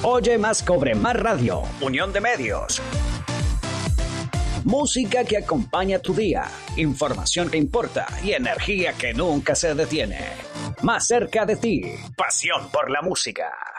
Oye Más, Cobre Más Radio. Unión de Medios. Música que acompaña tu día, información que importa y energía que nunca se detiene. Más cerca de ti, pasión por la música.